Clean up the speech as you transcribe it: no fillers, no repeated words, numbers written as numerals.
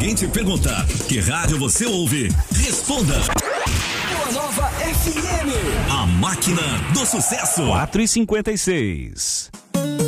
alguém te perguntar que rádio você ouve, responda. Boa Nova FM. A máquina do sucesso. 4h56.